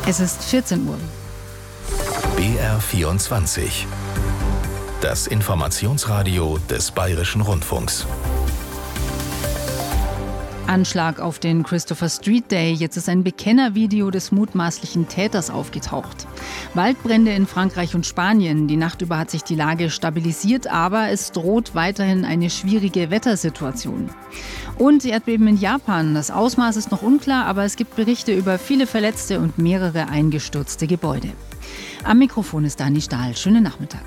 Es ist 14 Uhr. BR24. Das Informationsradio des Bayerischen Rundfunks. Anschlag auf den Christopher Street Day. Jetzt ist ein Bekennervideo des mutmaßlichen Täters aufgetaucht. Waldbrände in Frankreich und Spanien. Die Nacht über hat sich die Lage stabilisiert, aber es droht weiterhin eine schwierige Wettersituation. Und Erdbeben in Japan. Das Ausmaß ist noch unklar, aber es gibt Berichte über viele Verletzte und mehrere eingestürzte Gebäude. Am Mikrofon ist Dani Stahl. Schönen Nachmittag.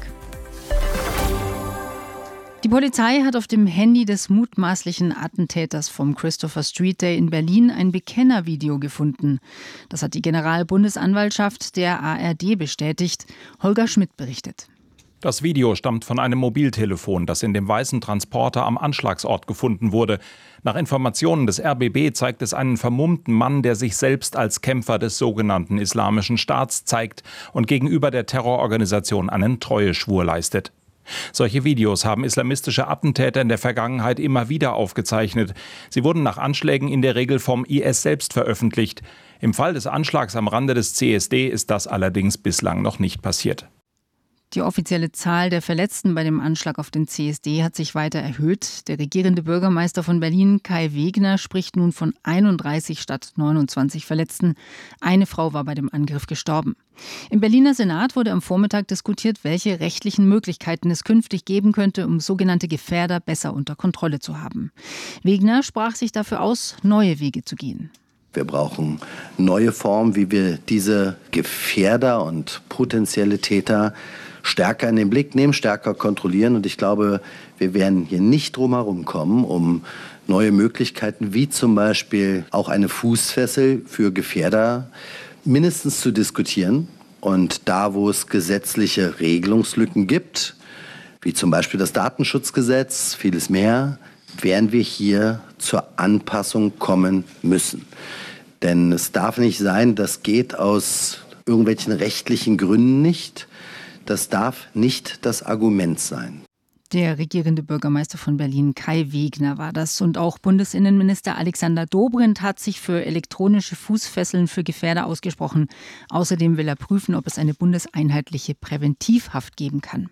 Die Polizei hat auf dem Handy des mutmaßlichen Attentäters vom Christopher Street Day in Berlin ein Bekennervideo gefunden. Das hat die Generalbundesanwaltschaft der ARD bestätigt. Holger Schmidt berichtet. Das Video stammt von einem Mobiltelefon, das in dem weißen Transporter am Anschlagsort gefunden wurde. Nach Informationen des RBB zeigt es einen vermummten Mann, der sich selbst als Kämpfer des sogenannten Islamischen Staats zeigt und gegenüber der Terrororganisation einen Treueschwur leistet. Solche Videos haben islamistische Attentäter in der Vergangenheit immer wieder aufgezeichnet. Sie wurden nach Anschlägen in der Regel vom IS selbst veröffentlicht. Im Fall des Anschlags am Rande des CSD ist das allerdings bislang noch nicht passiert. Die offizielle Zahl der Verletzten bei dem Anschlag auf den CSD hat sich weiter erhöht. Der regierende Bürgermeister von Berlin, Kai Wegner, spricht nun von 31 statt 29 Verletzten. Eine Frau war bei dem Angriff gestorben. Im Berliner Senat wurde am Vormittag diskutiert, welche rechtlichen Möglichkeiten es künftig geben könnte, um sogenannte Gefährder besser unter Kontrolle zu haben. Wegner sprach sich dafür aus, neue Wege zu gehen. Wir brauchen neue Formen, wie wir diese Gefährder und potenzielle Täter stärker in den Blick nehmen, stärker kontrollieren. Und ich glaube, wir werden hier nicht drum herum kommen, um neue Möglichkeiten, wie zum Beispiel auch eine Fußfessel für Gefährder, mindestens zu diskutieren. Und da, wo es gesetzliche Regelungslücken gibt, wie zum Beispiel das Datenschutzgesetz, vieles mehr, werden wir hier zur Anpassung kommen müssen. Denn es darf nicht sein, das geht aus irgendwelchen rechtlichen Gründen nicht. Das darf nicht das Argument sein. Der regierende Bürgermeister von Berlin, Kai Wegner, war das. Und auch Bundesinnenminister Alexander Dobrindt hat sich für elektronische Fußfesseln für Gefährder ausgesprochen. Außerdem will er prüfen, ob es eine bundeseinheitliche Präventivhaft geben kann.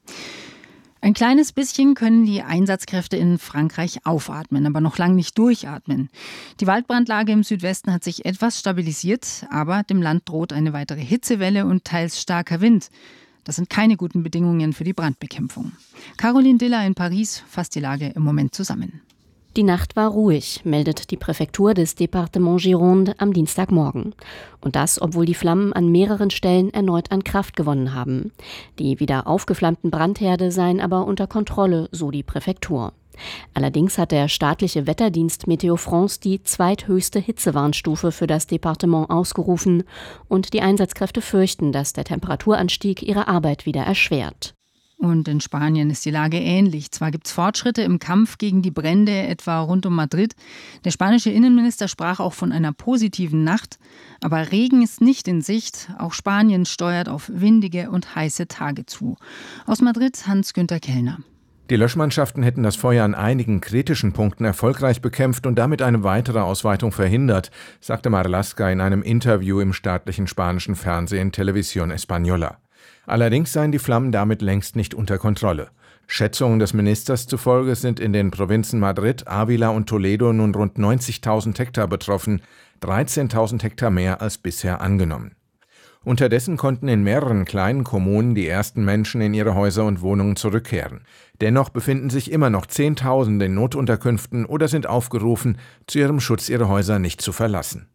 Ein kleines bisschen können die Einsatzkräfte in Frankreich aufatmen, aber noch lange nicht durchatmen. Die Waldbrandlage im Südwesten hat sich etwas stabilisiert, aber dem Land droht eine weitere Hitzewelle und teils starker Wind. Das sind keine guten Bedingungen für die Brandbekämpfung. Caroline Diller in Paris fasst die Lage im Moment zusammen. Die Nacht war ruhig, meldet die Präfektur des Département Gironde am Dienstagmorgen. Und das, obwohl die Flammen an mehreren Stellen erneut an Kraft gewonnen haben. Die wieder aufgeflammten Brandherde seien aber unter Kontrolle, so die Präfektur. Allerdings hat der staatliche Wetterdienst Météo France die zweithöchste Hitzewarnstufe für das Departement ausgerufen und die Einsatzkräfte fürchten, dass der Temperaturanstieg ihre Arbeit wieder erschwert. Und in Spanien ist die Lage ähnlich. Zwar gibt es Fortschritte im Kampf gegen die Brände, etwa rund um Madrid. Der spanische Innenminister sprach auch von einer positiven Nacht. Aber Regen ist nicht in Sicht. Auch Spanien steuert auf windige und heiße Tage zu. Aus Madrid Hans-Günther Kellner. Die Löschmannschaften hätten das Feuer an einigen kritischen Punkten erfolgreich bekämpft und damit eine weitere Ausweitung verhindert, sagte Marlaska in einem Interview im staatlichen spanischen Fernsehen Televisión Española. Allerdings seien die Flammen damit längst nicht unter Kontrolle. Schätzungen des Ministers zufolge sind in den Provinzen Madrid, Ávila und Toledo nun rund 90.000 Hektar betroffen, 13.000 Hektar mehr als bisher angenommen. Unterdessen konnten in mehreren kleinen Kommunen die ersten Menschen in ihre Häuser und Wohnungen zurückkehren. Dennoch befinden sich immer noch Zehntausende in Notunterkünften oder sind aufgerufen, zu ihrem Schutz ihre Häuser nicht zu verlassen.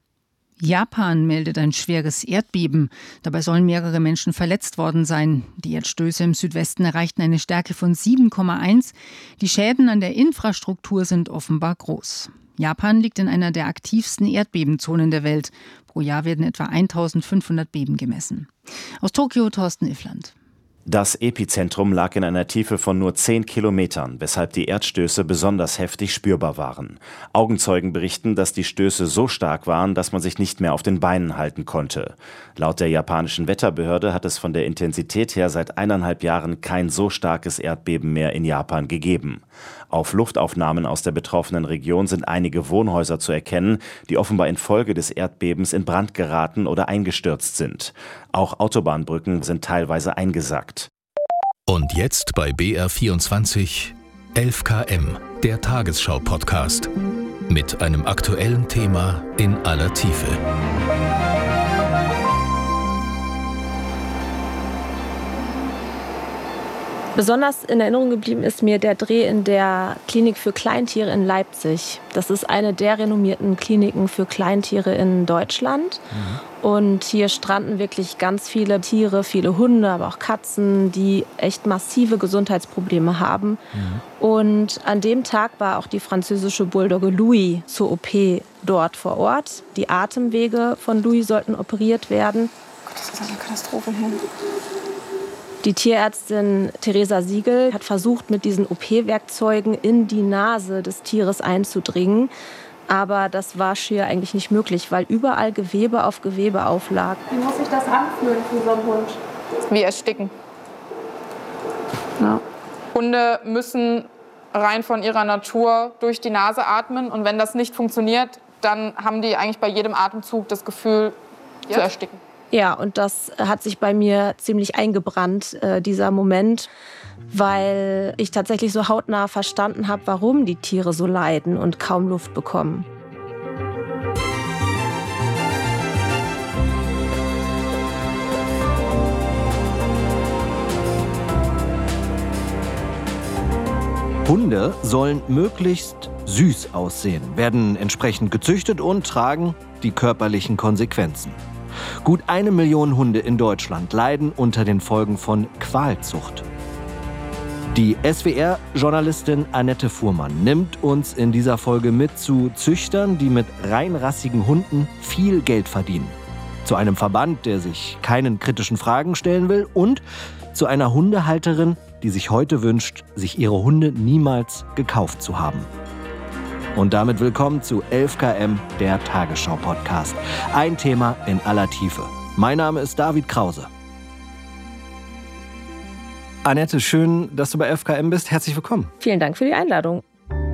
Japan meldet ein schweres Erdbeben. Dabei sollen mehrere Menschen verletzt worden sein. Die Erdstöße im Südwesten erreichten eine Stärke von 7,1. Die Schäden an der Infrastruktur sind offenbar groß. Japan liegt in einer der aktivsten Erdbebenzonen der Welt. Pro Jahr werden etwa 1500 Beben gemessen. Aus Tokio Thorsten Iffland. Das Epizentrum lag in einer Tiefe von nur 10 Kilometern, weshalb die Erdstöße besonders heftig spürbar waren. Augenzeugen berichten, dass die Stöße so stark waren, dass man sich nicht mehr auf den Beinen halten konnte. Laut der japanischen Wetterbehörde hat es von der Intensität her seit 1,5 Jahren kein so starkes Erdbeben mehr in Japan gegeben. Auf Luftaufnahmen aus der betroffenen Region sind einige Wohnhäuser zu erkennen, die offenbar infolge des Erdbebens in Brand geraten oder eingestürzt sind. Auch Autobahnbrücken sind teilweise eingesackt. Und jetzt bei BR24 11 km, der Tagesschau-Podcast. Mit einem aktuellen Thema in aller Tiefe. Besonders in Erinnerung geblieben ist mir der Dreh in der Klinik für Kleintiere in Leipzig. Das ist eine der renommierten Kliniken für Kleintiere in Deutschland. Und hier stranden wirklich ganz viele Tiere, viele Hunde, aber auch Katzen, die echt massive Gesundheitsprobleme haben. Und an dem Tag war auch die französische Bulldogge Louis zur OP dort vor Ort. Die Atemwege von Louis sollten operiert werden. Oh Gott, das ist eine Katastrophe hier. Die Tierärztin Theresa Siegel hat versucht, mit diesen OP-Werkzeugen in die Nase des Tieres einzudringen. Aber das war schier eigentlich nicht möglich, weil überall Gewebe auf Gewebe auflag. Wie muss sich das anfühlen für so einen Hund? Wie ersticken. Ja. Hunde müssen rein von ihrer Natur durch die Nase atmen. Und wenn das nicht funktioniert, dann haben die eigentlich bei jedem Atemzug das Gefühl, zu ersticken. Ja, und das hat sich bei mir ziemlich eingebrannt, dieser Moment, weil ich tatsächlich so hautnah verstanden habe, warum die Tiere so leiden und kaum Luft bekommen. Hunde sollen möglichst süß aussehen, werden entsprechend gezüchtet und tragen die körperlichen Konsequenzen. Gut 1 Million Hunde in Deutschland leiden unter den Folgen von Qualzucht. Die SWR-Journalistin Annette Fuhrmann nimmt uns in dieser Folge mit zu Züchtern, die mit reinrassigen Hunden viel Geld verdienen. Zu einem Verband, der sich keinen kritischen Fragen stellen will, und zu einer Hundehalterin, die sich heute wünscht, sich ihre Hunde niemals gekauft zu haben. Und damit willkommen zu 11 km, der Tagesschau-Podcast. Ein Thema in aller Tiefe. Mein Name ist David Krause. Annette, schön, dass du bei 11 km bist. Herzlich willkommen. Vielen Dank für die Einladung.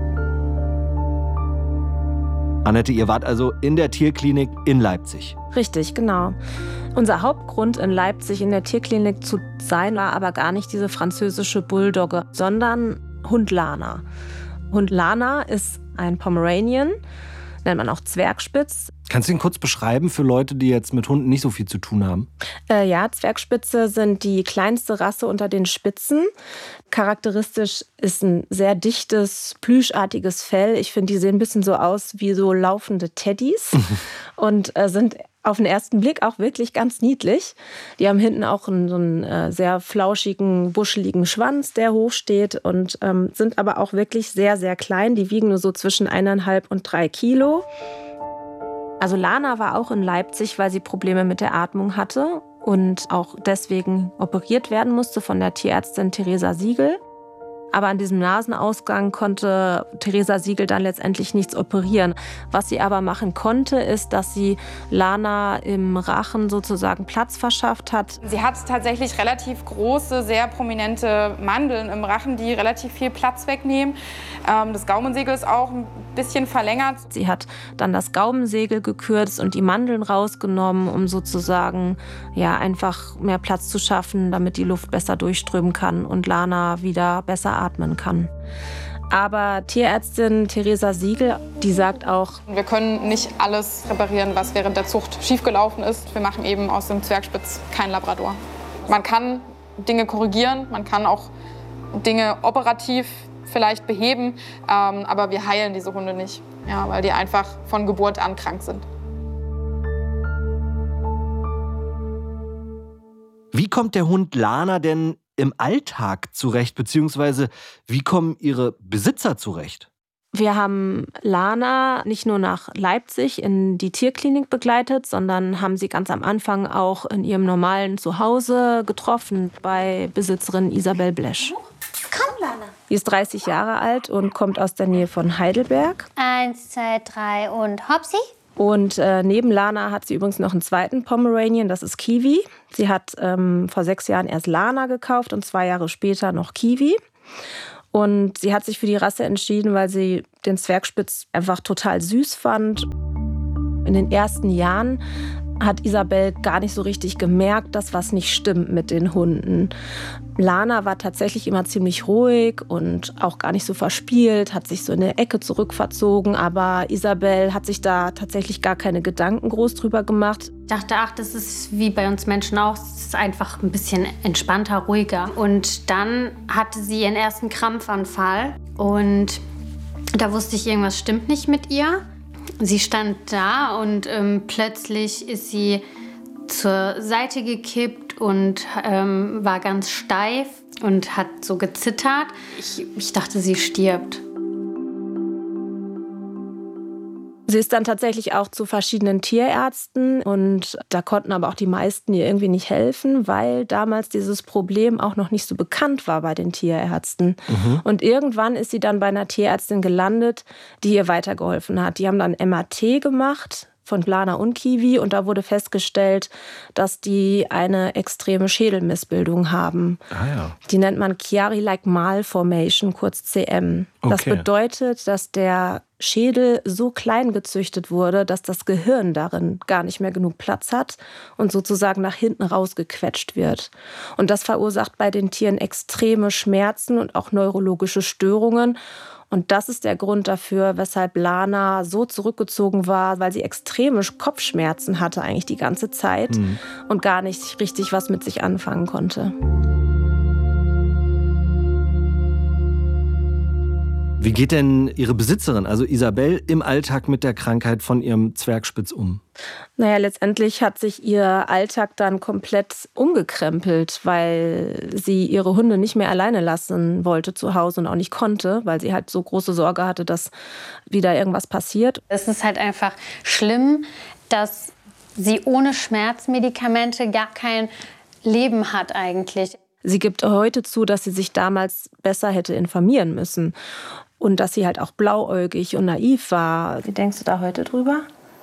Annette, ihr wart also in der Tierklinik in Leipzig. Richtig, genau. Unser Hauptgrund in Leipzig in der Tierklinik zu sein war aber gar nicht diese französische Bulldogge, sondern Hund Lana. Hund Lana ist ein Pomeranian, nennt man auch Zwergspitz. Kannst du ihn kurz beschreiben für Leute, die jetzt mit Hunden nicht so viel zu tun haben? Ja, Zwergspitze sind die kleinste Rasse unter den Spitzen. Charakteristisch ist ein sehr dichtes, plüschartiges Fell. Ich finde, die sehen ein bisschen so aus wie so laufende Teddys und sind auf den ersten Blick auch wirklich ganz niedlich. Die haben hinten auch so einen sehr flauschigen, buscheligen Schwanz, der hoch steht, und sind aber auch wirklich sehr, sehr klein. Die wiegen nur so zwischen 1,5 und 3 Kilo. Also Lana war auch in Leipzig, weil sie Probleme mit der Atmung hatte und auch deswegen operiert werden musste von der Tierärztin Theresa Siegel. Aber an diesem Nasenausgang konnte Theresa Siegel dann letztendlich nichts operieren. Was sie aber machen konnte, ist, dass sie Lana im Rachen sozusagen Platz verschafft hat. Sie hat tatsächlich relativ große, sehr prominente Mandeln im Rachen, die relativ viel Platz wegnehmen. Das Gaumensegel ist auch ein bisschen verlängert. Sie hat dann das Gaumensegel gekürzt und die Mandeln rausgenommen, um sozusagen einfach mehr Platz zu schaffen, damit die Luft besser durchströmen kann und Lana wieder besser atmen kann. Aber Tierärztin Theresa Siegel, die sagt auch: Wir können nicht alles reparieren, was während der Zucht schiefgelaufen ist. Wir machen eben aus dem Zwergspitz kein Labrador. Man kann Dinge korrigieren, man kann auch Dinge operativ vielleicht beheben, aber wir heilen diese Hunde nicht, weil die einfach von Geburt an krank sind. Wie kommt der Hund Lana denn im Alltag zurecht, beziehungsweise wie kommen ihre Besitzer zurecht? Wir haben Lana nicht nur nach Leipzig in die Tierklinik begleitet, sondern haben sie ganz am Anfang auch in ihrem normalen Zuhause getroffen bei Besitzerin Isabel Blesch. Komm, Lana. Sie ist 30 Jahre alt und kommt aus der Nähe von Heidelberg. 1, 2, 3 und Hopsi. Und neben Lana hat sie übrigens noch einen zweiten Pomeranian, das ist Kiwi. Sie hat vor 6 Jahren erst Lana gekauft und 2 Jahre später noch Kiwi. Und sie hat sich für die Rasse entschieden, weil sie den Zwergspitz einfach total süß fand. In den ersten Jahren hat Isabel gar nicht so richtig gemerkt, dass was nicht stimmt mit den Hunden. Lana war tatsächlich immer ziemlich ruhig und auch gar nicht so verspielt, hat sich so in eine Ecke zurückverzogen. Aber Isabel hat sich da tatsächlich gar keine Gedanken groß drüber gemacht. Ich dachte, das ist wie bei uns Menschen auch, es ist einfach ein bisschen entspannter, ruhiger. Und dann hatte sie ihren ersten Krampfanfall und da wusste ich, irgendwas stimmt nicht mit ihr. Sie stand da und plötzlich ist sie zur Seite gekippt und war ganz steif und hat so gezittert. Ich dachte, sie stirbt. Sie ist dann tatsächlich auch zu verschiedenen Tierärzten und da konnten aber auch die meisten ihr irgendwie nicht helfen, weil damals dieses Problem auch noch nicht so bekannt war bei den Tierärzten. Und irgendwann ist sie dann bei einer Tierärztin gelandet, die ihr weitergeholfen hat. Die haben dann MRT gemacht von Lana und Kiwi und da wurde festgestellt, dass die eine extreme Schädelmissbildung haben. Die nennt man Chiari-like Malformation, kurz CM. Okay. Das bedeutet, dass der Schädel so klein gezüchtet wurde, dass das Gehirn darin gar nicht mehr genug Platz hat und sozusagen nach hinten rausgequetscht wird. Und das verursacht bei den Tieren extreme Schmerzen und auch neurologische Störungen. Und das ist der Grund dafür, weshalb Lana so zurückgezogen war, weil sie extreme Kopfschmerzen hatte eigentlich die ganze Zeit und gar nicht richtig was mit sich anfangen konnte. Wie geht denn Ihre Besitzerin, also Isabel, im Alltag mit der Krankheit von ihrem Zwergspitz um? Naja, letztendlich hat sich ihr Alltag dann komplett umgekrempelt, weil sie ihre Hunde nicht mehr alleine lassen wollte zu Hause und auch nicht konnte, weil sie halt so große Sorge hatte, dass wieder irgendwas passiert. Es ist halt einfach schlimm, dass sie ohne Schmerzmedikamente gar kein Leben hat eigentlich. Sie gibt heute zu, dass sie sich damals besser hätte informieren müssen und dass sie halt auch blauäugig und naiv war. Wie denkst du da heute drüber?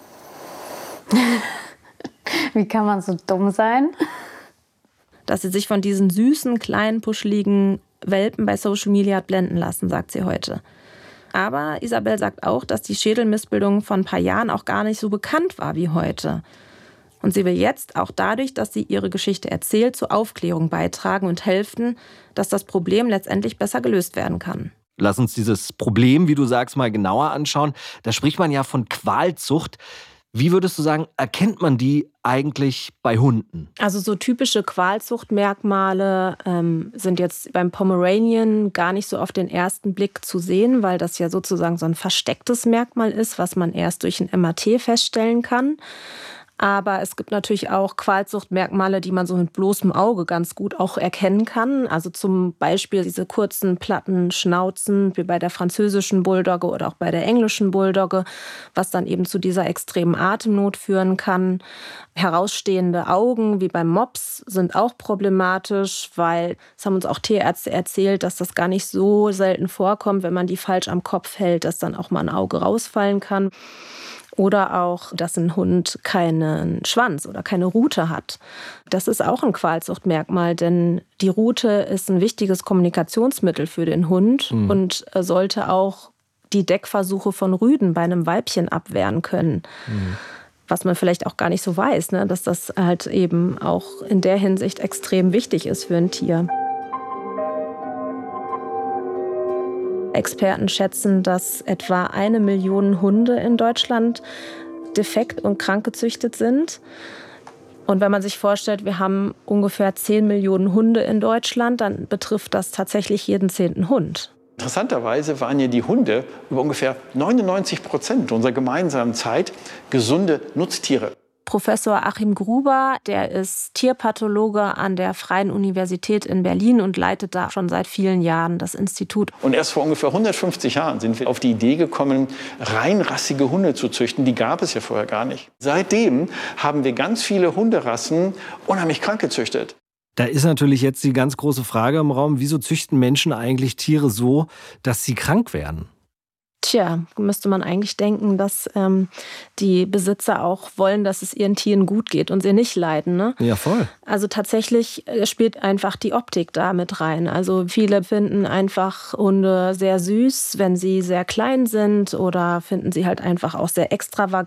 Wie kann man so dumm sein? Dass sie sich von diesen süßen, kleinen, puscheligen Welpen bei Social Media hat blenden lassen, sagt sie heute. Aber Isabel sagt auch, dass die Schädelmissbildung von ein paar Jahren auch gar nicht so bekannt war wie heute. Und sie will jetzt auch dadurch, dass sie ihre Geschichte erzählt, zur Aufklärung beitragen und helfen, dass das Problem letztendlich besser gelöst werden kann. Lass uns dieses Problem, wie du sagst, mal genauer anschauen. Da spricht man ja von Qualzucht. Wie würdest du sagen, erkennt man die eigentlich bei Hunden? Also so typische Qualzuchtmerkmale sind jetzt beim Pomeranian gar nicht so auf den ersten Blick zu sehen, weil das ja sozusagen so ein verstecktes Merkmal ist, was man erst durch ein MRT feststellen kann. Aber es gibt natürlich auch Qualzuchtmerkmale, die man so mit bloßem Auge ganz gut auch erkennen kann. Also zum Beispiel diese kurzen, platten Schnauzen, wie bei der französischen Bulldogge oder auch bei der englischen Bulldogge, was dann eben zu dieser extremen Atemnot führen kann. Herausstehende Augen, wie beim Mops, sind auch problematisch, weil es haben uns auch Tierärzte erzählt, dass das gar nicht so selten vorkommt, wenn man die falsch am Kopf hält, dass dann auch mal ein Auge rausfallen kann. Oder auch, dass ein Hund keinen Schwanz oder keine Rute hat. Das ist auch ein Qualzuchtmerkmal, denn die Rute ist ein wichtiges Kommunikationsmittel für den Hund und sollte auch die Deckversuche von Rüden bei einem Weibchen abwehren können. Was man vielleicht auch gar nicht so weiß, ne? Dass das halt eben auch in der Hinsicht extrem wichtig ist für ein Tier. Experten schätzen, dass etwa 1 Million Hunde in Deutschland defekt und krank gezüchtet sind. Und wenn man sich vorstellt, wir haben ungefähr 10 Millionen Hunde in Deutschland, dann betrifft das tatsächlich jeden 10. Hund. Interessanterweise waren ja die Hunde über ungefähr 99% unserer gemeinsamen Zeit gesunde Nutztiere. Professor Achim Gruber, der ist Tierpathologe an der Freien Universität in Berlin und leitet da schon seit vielen Jahren das Institut. Und erst vor ungefähr 150 Jahren sind wir auf die Idee gekommen, reinrassige Hunde zu züchten. Die gab es ja vorher gar nicht. Seitdem haben wir ganz viele Hunderassen unheimlich krank gezüchtet. Da ist natürlich jetzt die ganz große Frage im Raum, wieso züchten Menschen eigentlich Tiere so, dass sie krank werden? Tja, müsste man eigentlich denken, dass die Besitzer auch wollen, dass es ihren Tieren gut geht und sie nicht leiden. Ne? Ja, voll. Also tatsächlich spielt einfach die Optik da mit rein. Also viele finden einfach Hunde sehr süß, wenn sie sehr klein sind, oder finden sie halt einfach auch sehr extravagant.